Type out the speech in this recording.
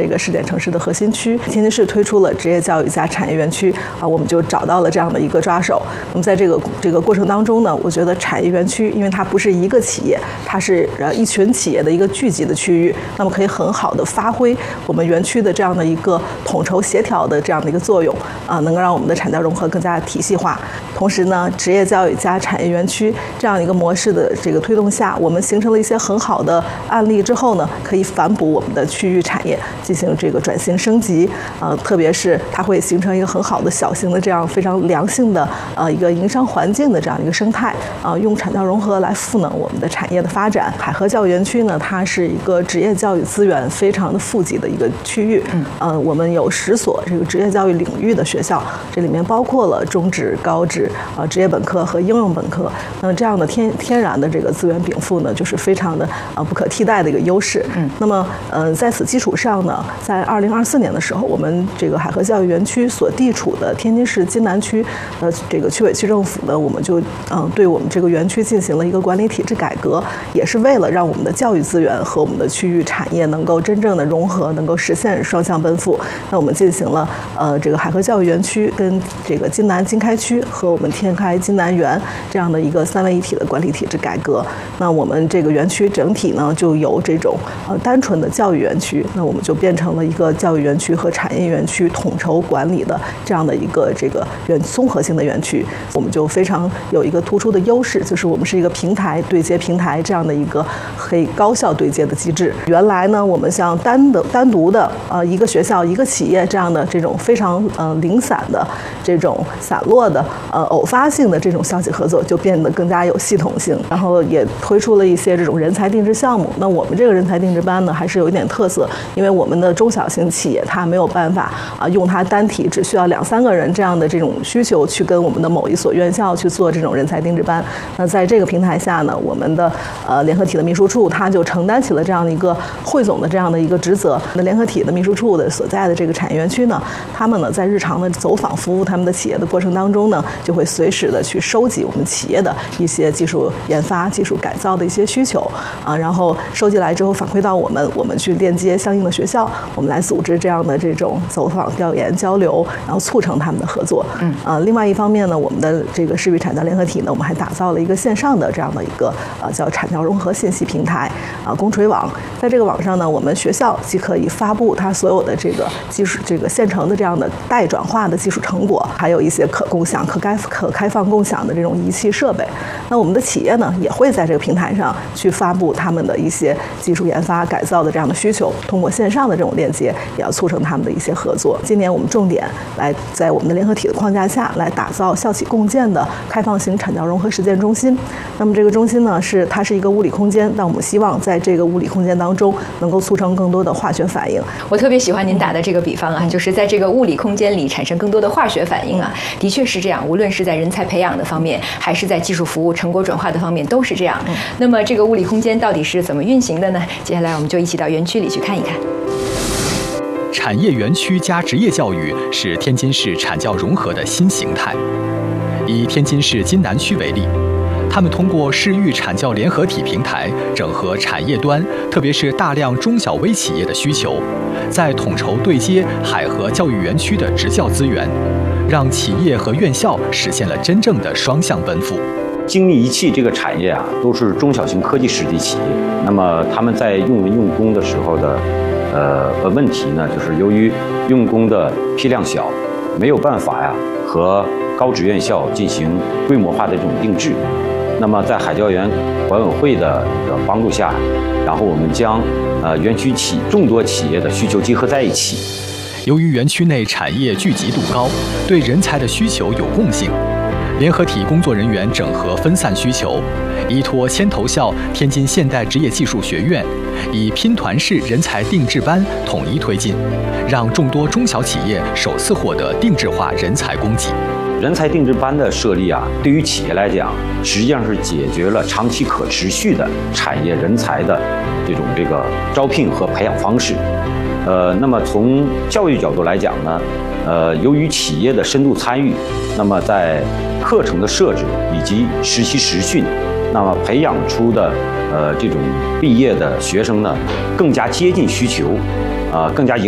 这个试点城市的核心区。天津市推出了职业教育加产业园区我们就找到了这样的一个抓手。那么在这个过程当中呢，我觉得产业园区，因为它不是一个企业，它是一群企业的一个聚集的区域，那么可以很好的发挥我们园区的这样的一个统筹协调的这样的一个作用能够让我们的产教融合更加体系化。同时呢，职业教育加产业园区这样一个模式的这个推动下，我们形成了一些很好的案例之后呢，可以反哺我们的区域产业进行这个转型升级特别是它会形成一个很好的小型的这样非常良性的一个营商环境的这样一个生态用产教融合来赋能我们的产业的发展。海河教育园区呢，它是一个职业教育资源非常的富集的一个区域我们有10所这个职业教育领域的学校，这里面包括了中职、高职职业本科和应用本科。那么这样的天然的这个资源禀赋呢，就是非常的不可替代的一个优势。那么在此基础上呢，在2024年的时候，我们这个海河教育园区所地处的天津市津南区这个区委区政府呢，我们就对我们这个园区进行了一个管理体制改革，也是为了让我们的教育资源和我们的区域产业能够真正的融合，能够实现双向奔赴。那我们进行了这个海河教育园区跟这个津南经开区和我们天开津南园这样的一个3位一体的管理体制改革。那我们这个园区整体呢，就由这种单纯的教育园区，那我们就变成了一个教育园区和产业园区统筹管理的这样的一个这个综合性的园区。我们就非常有一个突出的优势，就是我们是一个平台对接平台这样的一个可以高效对接的机制。原来呢，我们像单独的一个学校一个企业这样的这种非常零散的这种散落的偶发性的这种校企合作就变得更加有系统性，然后也推出了一些这种人才定制项目。那我们这个人才定制班呢，还是有一点特色，因为我们的中小型企业它没有办法用它单体只需要2-3个人这样的这种需求去跟我们的某一所院校去做这种人才定制班。那在这个平台下呢，我们的联合体的秘书处它就承担起了这样的一个汇总的这样的一个职责。那联合体的秘书处的所在的这个产业园区呢，他们呢在日常的走访服务他们的企业的过程当中呢，就会随时的去收集我们企业的一些技术研发、技术改造的一些需求然后收集来之后反馈到我们去链接相应的学校，我们来组织这样的这种走访调研交流，然后促成他们的合作。另外一方面呢，我们的这个市域产教联合体呢，我们还打造了一个线上的这样的一个叫产教融合信息平台公锤网。在这个网上呢，我们学校既可以发布它所有的这个技术这个现成的这样的待转化的技术成果，还有一些可共享、可开放共享的这种仪器设备。那我们的企业呢，也会在这个平台上去发布他们的一些技术研发改造的这样的需求，通过线上的这种链接，也要促成他们的一些合作。今年我们重点来在我们的联合体的框架下来打造校企共建的开放型产教融合实践中心。那么这个中心呢，它是一个物理空间，但我们希望在这个物理空间当中能够促成更多的化学反应。 我特别喜欢您打的这个比方就是在这个物理空间里产生更多的化学反应的确是这样，无论是在人才培养的方面，还是在技术服务成果转化的方面，都是这样。那么这个物理空间到底是怎么运行的呢？接下来我们就一起到园区里去看一看。 产业园区加职业教育是天津市产教融合的新形态。以天津市津南区为例，他们通过市域产教联合体平台，整合产业端，特别是大量中小微企业的需求，在统筹对接海河教育园区的职教资源，让企业和院校实现了真正的双向奔赴。 精密仪器这个产业都是中小型科技实体企业。那么他们在用工的时候的问题呢，就是由于用工的批量小，没有办法和高职院校进行规模化的这种定制。那么在海教园管委会的帮助下，然后我们将园区众多企业的需求结合在一起。 由于园区内产业聚集度高，对人才的需求有共性，联合体工作人员整合分散需求，依托牵头校天津现代职业技术学院，以拼团式人才定制班统一推进，让众多中小企业首次获得定制化人才供给。 人才定制班的设立对于企业来讲，实际上是解决了长期可持续的产业人才的这个招聘和培养方式。那么从教育角度来讲呢，由于企业的深度参与，那么在课程的设置以及实习实训，那么培养出的这种毕业的学生呢，更加接近需求，更加迎